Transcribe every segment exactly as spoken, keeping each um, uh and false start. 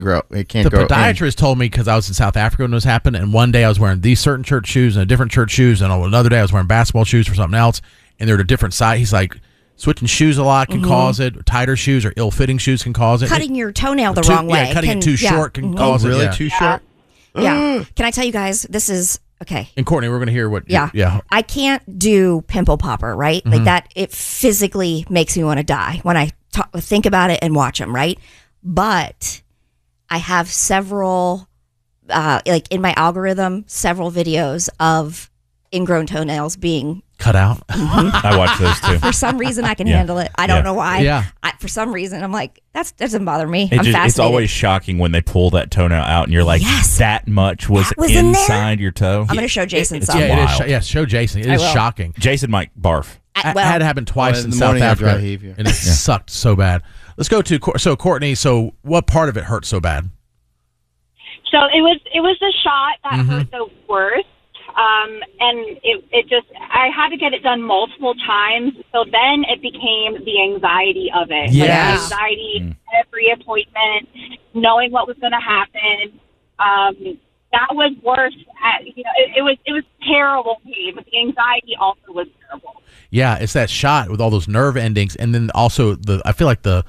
grow. It can't the grow. podiatrist told me, because I was in South Africa when it was happening, and one day I was wearing these certain church shoes and a different church shoes, and another day I was wearing basketball shoes for something else, and they're at a different size. He's like, switching shoes a lot can mm-hmm. cause it. Tighter shoes or ill-fitting shoes can cause it. Cutting your toenail the too, wrong way. Yeah, cutting can, it too yeah. short can mm-hmm. cause oh, really? it. Yeah. Too short? Yeah. Can I tell you guys, this is, okay. And Courtney, we're going to hear what. Yeah. You, yeah. I can't do pimple popper, right? Mm-hmm. Like that, it physically makes me want to die when I talk, think about it and watch them, right? But I have several, uh, like in my algorithm, several videos of ingrown toenails being cut out. Mm-hmm. I watch those too. For some reason, I can yeah. handle it. I don't yeah. know why. Yeah. I, for some reason, I'm like, that's, that doesn't bother me. It I'm just, fascinated. it's always shocking when they pull that toenail out and you're like, yes. that much was, that was in inside your toe. I'm going to show Jason it, some. Yeah, wild. it is, yeah, show Jason. It is shocking. Jason might barf. I, I, well, had happened twice well, in in the South morning I Africa, dry heave, yeah. and it yeah. sucked so bad. Let's go to so Courtney. So, what part of it hurt so bad? So it was it was the shot that mm-hmm. hurt the worst, um, and it it just I had to get it done multiple times. So then it became the anxiety of it. Yes. Like the anxiety, mm. every appointment, knowing what was going to happen. Um, that was worse. At, you know, it, it was it was terrible pain, but the anxiety also was terrible. Yeah, it's that shot with all those nerve endings, and then also the I feel like the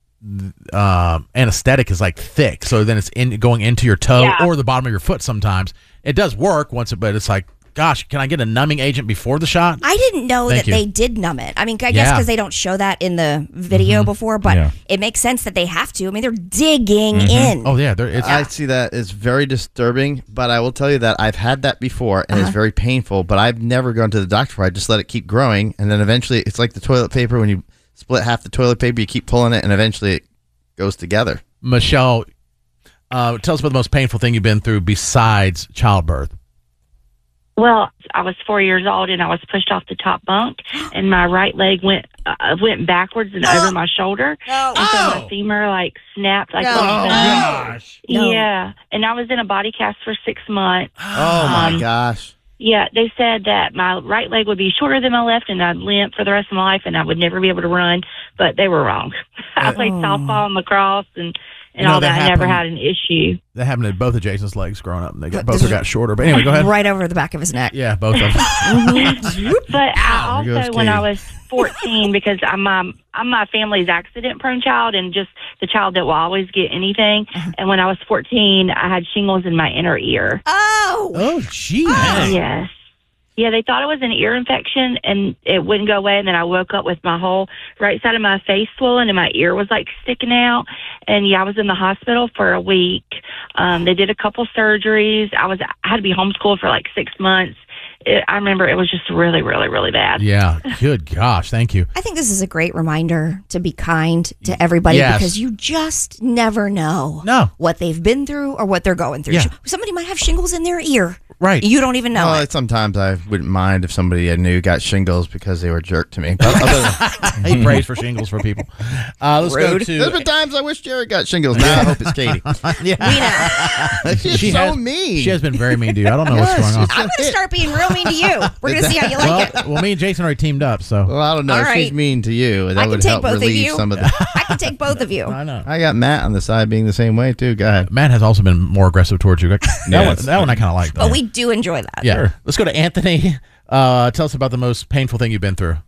uh, anesthetic is like thick, so then it's in going into your toe yeah. or the bottom of your foot. Sometimes it does work once, but it's like, gosh, can I get a numbing agent before the shot? I didn't know Thank that you. they did numb it. I mean, I Yeah. guess because they don't show that in the video Mhm. before, but Yeah. it makes sense that they have to. I mean, they're digging Mhm. in. Oh yeah, there, it's, I see that as very disturbing, but I will tell you that I've had that before, and Uh-huh. it's very painful, but I've never gone to the doctor for it. I just let it keep growing, and then eventually it's like the toilet paper. When you split half the toilet paper, you keep pulling it, and eventually it goes together. Michelle, uh, tell us about the most painful thing you've been through besides childbirth. Well, I was four years old and I was pushed off the top bunk, and my right leg went uh, went backwards and over my shoulder, No. and so Oh. my femur like snapped like No. a Oh, gosh. No. Yeah, and I was in a body cast for six months. Oh, my Um, gosh. Yeah, they said that my right leg would be shorter than my left, and I'd limp for the rest of my life, and I would never be able to run. But they were wrong. I played softball and lacrosse and, and You know, all that that. I never happened- had an issue. That happened to both of Jason's legs growing up. And they got, But both this got shorter. But anyway, go ahead. Right over the back of his neck. Yeah, both of them. But I There goes also, when I Katie. was fourteen, because I'm my, I'm my family's accident-prone child and just the child that will always get anything. And when I was fourteen, I had shingles in my inner ear. Oh. Oh, jeez. Yes. Yeah, they thought it was an ear infection, and it wouldn't go away. And then I woke up with my whole right side of my face swollen, and my ear was like sticking out. And yeah, I was in the hospital for a week. Um, they did a couple surgeries. I was I had to be homeschooled for like six months. It, I remember it was just really, really, really bad. Yeah. Good gosh. Thank you. I think this is a great reminder to be kind to everybody Yes. because you just never know No. what they've been through or what they're going through. Yeah. Somebody might have shingles in their ear. Right. You don't even know Well, it. sometimes I wouldn't mind if somebody I knew got shingles because they were a jerk to me. But other He prays for shingles for people. Uh, let's Rude. go There's to. been times I wish Jared got shingles. Now I hope it's Katie. yeah. We know. She's She so has- mean. She has been very mean to you. I don't know what's going on. I'm going to start being real mean to you. We're going to see how you like it. Well, well, me and Jason already teamed up, so. Well, I don't know. All If right. she's mean to you, that I can would take help both of relieve you. some of the. I can take both of you. I know. I got Matt on the side being the same way too. Go ahead. Matt has also been more aggressive towards you. That, Yeah, one, it's- that one I kind of like, though. But we do enjoy that. Yeah. Sure. Let's go to Anthony. Uh, tell us about the most painful thing you've been through.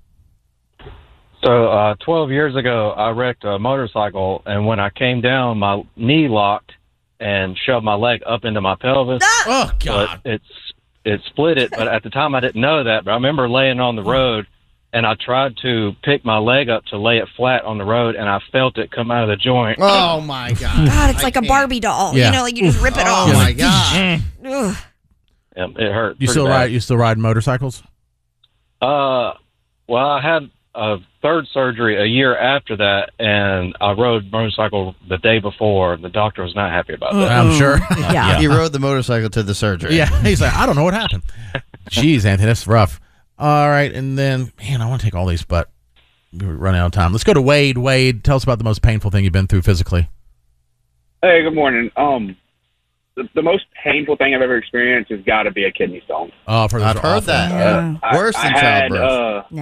So, uh, twelve years ago, I wrecked a motorcycle, and when I came down, my knee locked and shoved my leg up into my pelvis. Oh, God. But it's it split it, but at the time I didn't know that. But I remember laying on the road, and I tried to pick my leg up to lay it flat on the road, and I felt it come out of the joint. Oh my God! God, it's I like a can't. Barbie doll. Yeah. You know, like you just rip it Oh off. my God! Ugh. Yeah, it hurt. You pretty still bad. ride? You still ride motorcycles? Uh, well, I had a third surgery a year after that, and I rode motorcycle the day before. The doctor was not happy about that. I'm sure. Yeah. He rode the motorcycle to the surgery. Yeah, he's like, I don't know what happened. Jeez, Anthony, that's rough. All right, and then, man, I want to take all these, but we're running out of time. Let's go to Wade. Wade, tell us about the most painful thing you've been through physically. Hey, good morning. Um, the, the most painful thing I've ever experienced has got to be a kidney stone. Oh, I've heard, I've heard that. Yeah. I- Worse I than had, childbirth. Uh, Nah.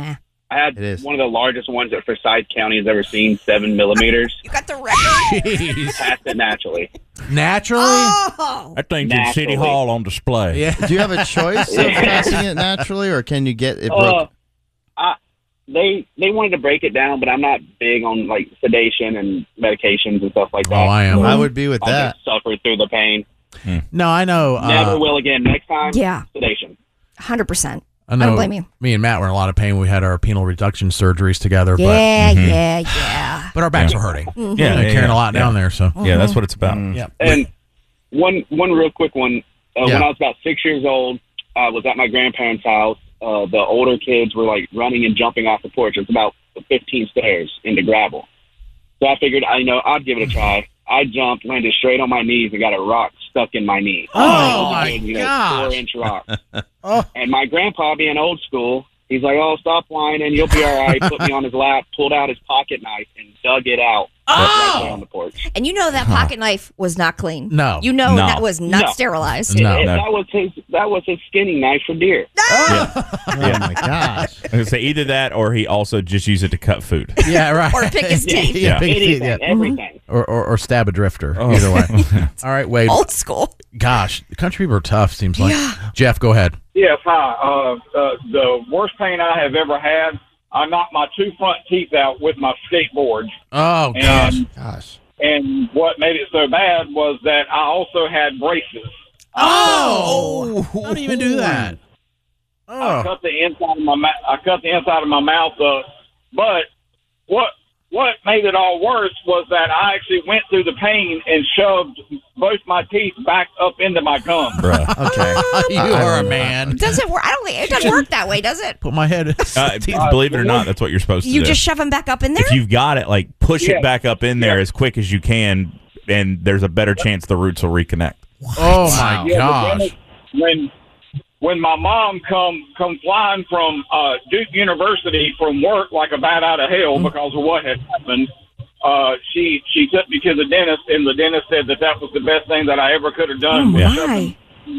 I had It is. one of the largest ones that Forsyth County has ever seen, seven millimeters. You got the record. Jeez. Passed it naturally. Naturally? Oh, That thing's in City Naturally. Hall on display. Yeah. Do you have a choice of passing it naturally, or can you get it broke? Uh, I, they they wanted to break it down, but I'm not big on like sedation and medications and stuff like Oh, that. I am. I would be with I that. just suffered through the pain. No, I know. Uh, Never will again. Next time, Yeah. sedation. one hundred percent. I know. don't blame you. Me and Matt were in a lot of pain when we had our penal reduction surgeries together, Yeah, yeah, yeah. but but our backs were hurting. Yeah, We're yeah, carrying yeah. a lot down Yeah. there. So Yeah, that's what it's about. yeah. And one one real quick one. Uh, Yeah. When I was about six years old, I was at my grandparents' house. Uh, the older kids were like running and jumping off the porch. It's about fifteen stairs into gravel. So I figured, I know, I'd give it a try. I jumped, landed straight on my knees, and got a rock stuck in my knee. Oh, It was a my good, you know, gosh. four-inch rock. Oh. And my grandpa, being old school, he's like, "Oh, stop whining, you'll be all right." Put me on his lap, pulled out his pocket knife, and dug it out right, right there on the porch. And you know that pocket knife was not clean. No. You know No. that was not No. sterilized. No. It- No. That was his. That was his skinning knife for deer. Oh my gosh. I was gonna say either that or he also just used it to cut food. Yeah, right. Or pick his teeth. Yeah, big feet, Anything, yeah. everything. Or, or or stab a drifter. Oh. Either way. All right, Wade. Old school. Gosh, the country people are tough. Seems like. Yeah. Jeff, go ahead. Yes, hi. Uh, uh, the worst pain I have ever had, I knocked my two front teeth out with my skateboard. Oh gosh. And, Gosh. and what made it so bad was that I also had braces. Oh, how do you even do that? I Oh, cut the inside of my ma- I cut the inside of my mouth up. But what what made it all worse was that I actually went through the pain and shoved both my teeth back up into my gum. Bruh. Okay. you I- I are a don't know. man. Does it work? I don't think it doesn't work that way, does it? Put my head. Uh, believe it or not, that's what you're supposed to You do. just shove them back up in there? If you've got it, like push Yeah. it back up in there Yeah. as quick as you can, and there's a better chance the roots will reconnect. Oh my Yeah, but gosh. then it- when when my mom come come flying from uh, Duke University from work like a bat out of hell because of what had happened, uh, she she took me to the dentist, and the dentist said that that was the best thing that I ever could have Oh, done. my.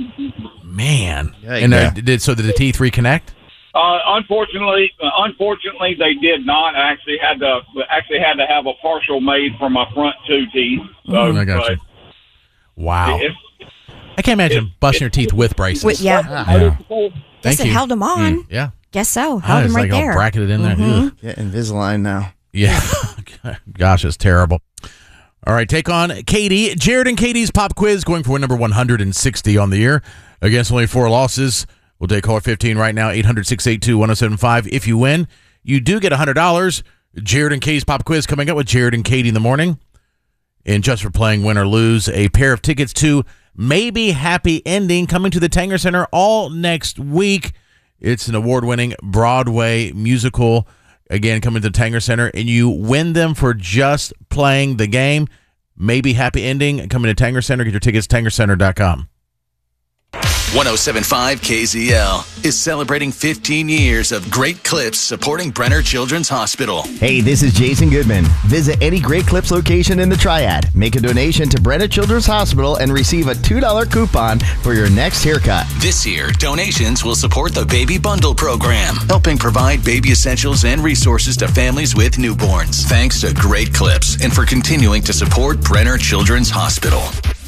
Man. Yikes. And uh, Yeah. did so did the teeth reconnect? Uh, unfortunately, uh, unfortunately, they did not. I actually had to actually had to have a partial made for my front two teeth. So, Mm, I got you. but Wow. It, I can't imagine busting your teeth with braces. Wait, yeah. Yeah. Guess Thank it you. held them on. Yeah. Guess so. Oh, Held it's them right like there. all bracketed in there. Mhm. Ugh. Yeah, Invisalign now. Yeah. Gosh, it's terrible. All right, take on Katie. Jared and Katie's pop quiz going for win number one hundred sixty on the year. Against only four losses. We'll take caller fifteen right now, eight hundred, six eight two, one oh seven five. If you win, you do get one hundred dollars. Jared and Katie's pop quiz coming up with Jared and Katie in the morning. And just for playing win or lose, a pair of tickets to Maybe Happy Ending coming to the Tanger Center all next week. It's an award-winning Broadway musical. Again, coming to the Tanger Center, and you win them for just playing the game. Maybe Happy Ending coming to Tanger Center. Get your tickets at tanger center dot com. one oh seven point five K Z L is celebrating fifteen years of great clips supporting Brenner Children's Hospital. Hey, this is Jason Goodman. Visit any Great Clips location in the Triad. Make a donation to Brenner Children's Hospital and receive a two dollar coupon for your next haircut. This year, donations will support the Baby Bundle program, helping provide baby essentials and resources to families with newborns. Thanks to Great Clips and for continuing to support Brenner Children's Hospital.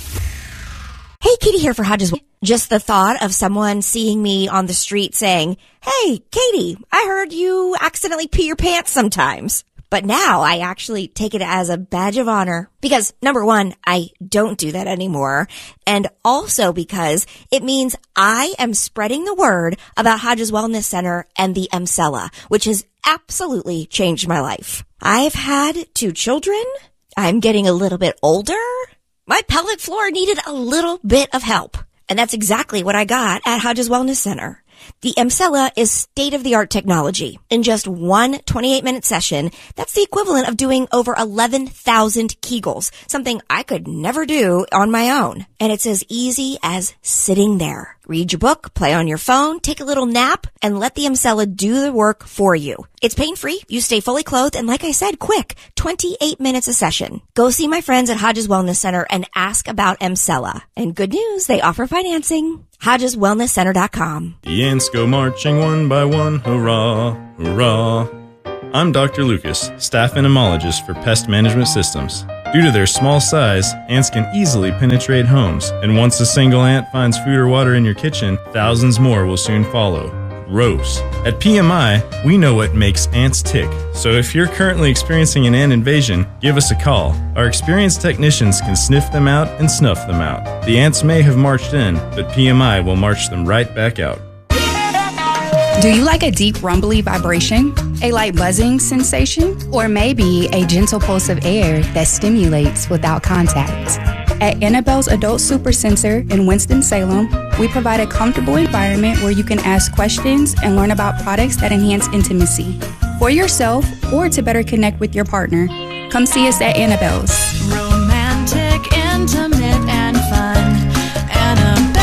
Hey, Katie here for Hodges. Just the thought of someone seeing me on the street saying, "Hey, Katie, I heard you accidentally pee your pants sometimes." But now I actually take it as a badge of honor because, number one, I don't do that anymore. And also because it means I am spreading the word about Hodges Wellness Center and the Emsella, which has absolutely changed my life. I've had two children. I'm getting a little bit older. My pelvic floor needed a little bit of help. And that's exactly what I got at Hodges Wellness Center. The Emsella is state-of-the-art technology. In just one twenty-eight minute session, that's the equivalent of doing over eleven thousand Kegels, something I could never do on my own. And it's as easy as sitting there. Read your book, play on your phone, take a little nap, and let the Emsella do the work for you. It's pain-free, you stay fully clothed, and like I said, quick, twenty-eight minutes a session. Go see my friends at Hodges Wellness Center and ask about Emsella. And good news, they offer financing. Hodges Wellness Center dot com. The ants go marching one by one, hurrah, hurrah. I'm Doctor Lucas, staff entomologist for Pest Management Systems. Due to their small size, ants can easily penetrate homes, and once a single ant finds food or water in your kitchen, thousands more will soon follow. Gross. At P M I, we know what makes ants tick, so if you're currently experiencing an ant invasion, give us a call. Our experienced technicians can sniff them out and snuff them out. The ants may have marched in, but P M I will march them right back out. Do you like a deep rumbly vibration, a light buzzing sensation, or maybe a gentle pulse of air that stimulates without contact? At Annabelle's Adult Super Center in Winston-Salem, we provide a comfortable environment where you can ask questions and learn about products that enhance intimacy. For yourself or to better connect with your partner, come see us at Annabelle's. Romantic, intimate, and fun. Annabelle's.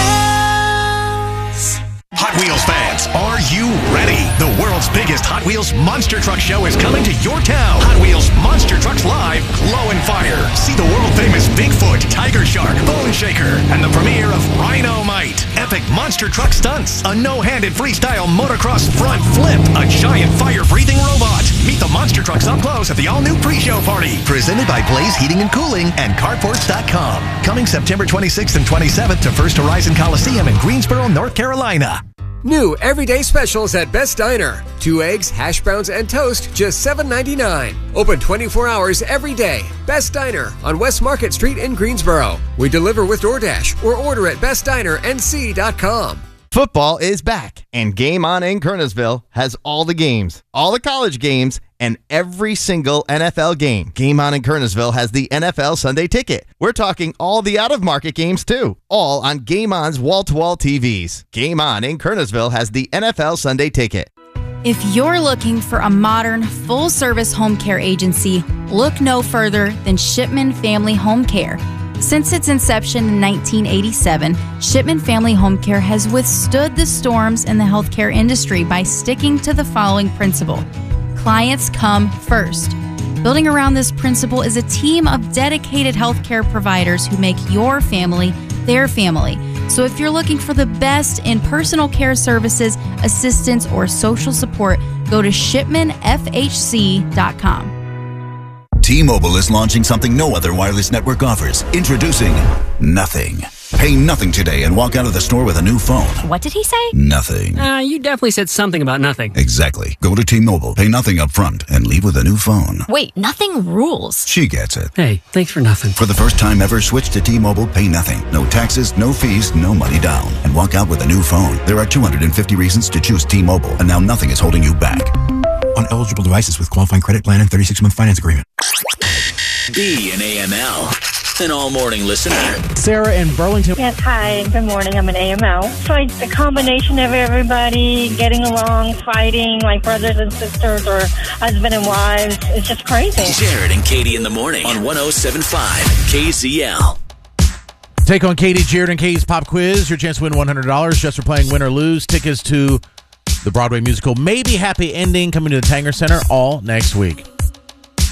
Hot Wheels fans, are you ready? The world's biggest Hot Wheels Monster Truck Show is coming to your town. Hot Wheels Monster Trucks Live, Glow and Fire. See the world-famous Bigfoot, Tiger Shark, Bone Shaker, and the premiere of Rhino-Mite. Epic monster truck stunts, a no-handed freestyle motocross front flip, a giant fire-breathing robot. Meet the monster trucks up close at the all-new pre-show party. Presented by Blaze Heating and Cooling and Carports dot com. Coming September twenty-sixth and twenty-seventh to First Horizon Coliseum in Greensboro, North Carolina. New everyday specials at Best Diner. Two eggs, hash browns, and toast, just seven ninety-nine. Open twenty-four hours every day. Best Diner on West Market Street in Greensboro. We deliver with DoorDash or order at best diner n c dot com. Football is back, and Game On in Kernersville has all the games, all the college games, and every single N F L game. Game On in Kernersville has the N F L Sunday Ticket. We're talking all the out-of-market games, too, all on Game On's wall-to-wall T Vs. Game On in Kernersville has the N F L Sunday Ticket. If you're looking for a modern, full-service home care agency, look no further than Shipman Family Home Care. Since its inception in nineteen eighty-seven, Shipman Family Home Care has withstood the storms in the healthcare industry by sticking to the following principle. Clients come first. Building around this principle is a team of dedicated healthcare providers who make your family their family. So if you're looking for the best in personal care services, assistance, or social support, go to shipman f h c dot com. T-Mobile is launching something no other wireless network offers. Introducing Nothing. Pay nothing today and walk out of the store with a new phone. What did he say? Nothing. Uh, you definitely said something about nothing. Exactly. Go to T-Mobile, pay nothing up front, and leave with a new phone. Wait, nothing rules. She gets it. Hey, thanks for nothing. For the first time ever, switch to T-Mobile, pay nothing. No taxes, no fees, no money down. And walk out with a new phone. There are two hundred fifty reasons to choose T-Mobile, and now nothing is holding you back. On eligible devices with qualifying credit plan and thirty-six month finance agreement. Be an A M L, an all-morning listener. Sarah in Burlington. Yes, hi. Good morning. I'm an A M L. So it's a combination of everybody getting along, fighting like brothers and sisters or husband and wives. It's just crazy. Jared and Katie in the morning on one oh seven point five K Z L. Take on Katie, Jared, and Katie's Pop Quiz. Your chance to win one hundred dollars just for playing Win or Lose. Tickets to the Broadway musical Maybe Happy Ending coming to the Tanger Center all next week.